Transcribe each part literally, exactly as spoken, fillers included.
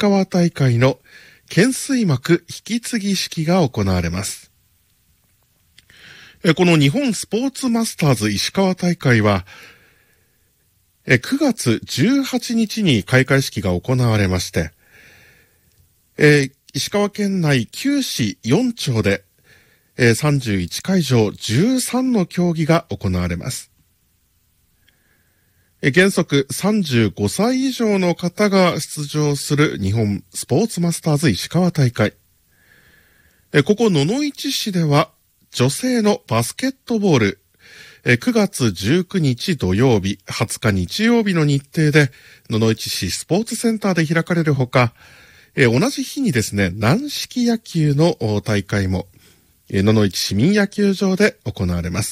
川大会の懸垂幕引き継ぎ式が行われます。この日本スポーツマスターズ石川大会は、くがつじゅうはちにちに開会式が行われまして、石川県内きゅうしよんちょうでさんじゅういちかいじょうじゅうさんの競技が行われます。原則さんじゅうごさい以上の方が出場する日本スポーツマスターズ石川大会。ここ野々市市では女性のバスケットボール、くがつじゅうくにち土曜日、はつか日曜日の日程で野々市市スポーツセンターで開かれるほか、同じ日にですね、軟式野球の大会も野々市市民野球場で行われます。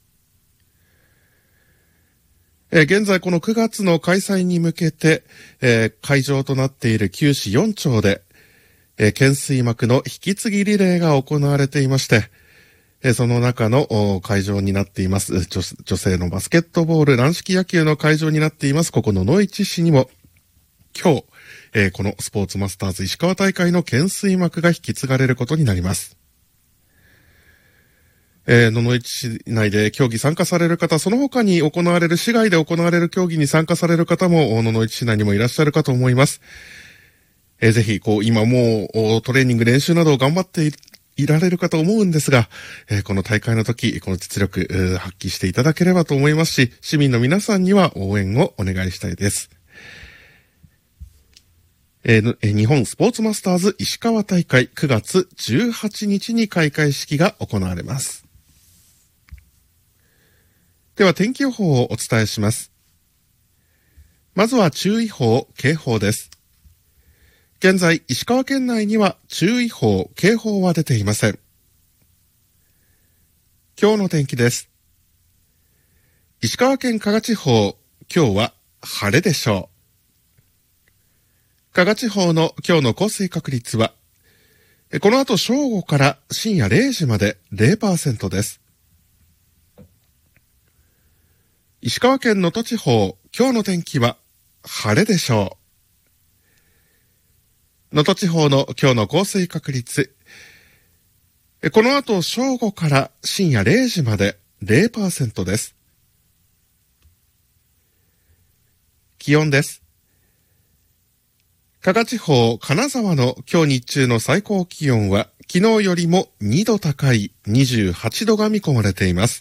現在このくがつの開催に向けて会場となっているきゅうしよんちょうで懸垂幕の引き継ぎリレーが行われていまして、その中の会場になっています 女, 女性のバスケットボール軟式野球の会場になっていますここ野々市市にも今日、えー、このスポーツマスターズ石川大会の懸垂幕が引き継がれることになります。えー、野々市市内で競技参加される方、その他に行われる市外で行われる競技に参加される方も野々市市内にもいらっしゃるかと思います。えー、ぜひこう今もうトレーニング練習などを頑張っていいられるかと思うんですが、えー、この大会の時、この実力、えー、発揮していただければと思いますし、市民の皆さんには応援をお願いしたいです。えーえー、日本スポーツマスターズ石川大会くがつじゅうはちにちに開会式が行われます。では天気予報をお伝えします。まずは注意報、警報です。現在、石川県内には注意報、警報は出ていません。今日の天気です。石川県加賀地方、今日は晴れでしょう。加賀地方の今日の降水確率は、この後正午から深夜れいじまで ゼロパーセント です。石川県能登地方、今日の天気は晴れでしょう。能登地方の今日の降水確率。この後正午から深夜れいじまで ゼロパーセント です。気温です。加賀地方、金沢の今日日中の最高気温は昨日よりもにど高いにじゅうはちどが見込まれています。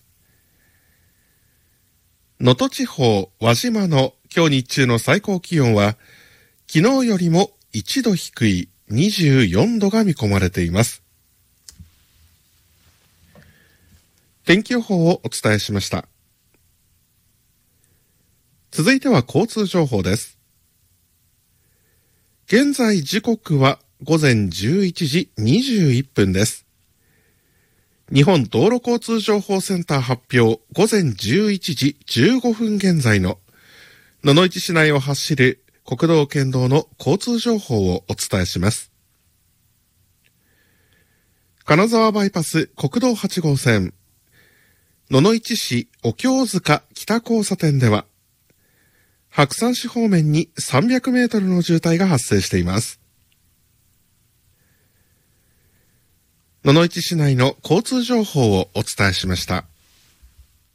能登地方、輪島の今日日中の最高気温は昨日よりもいちど低いにじゅうよんどが見込まれています。天気予報をお伝えしました。続いては交通情報です。現在時刻はごぜんじゅういちじにじゅういっぷんです。日本道路交通情報センター発表ごぜんじゅういちじじゅうごふん現在の野々市市内を走る国道県道の交通情報をお伝えします。金沢バイパス国道はちごうせん、野々市市お京塚北交差点では、白山市方面にさんびゃくメートルの渋滞が発生しています。野々市市内の交通情報をお伝えしました。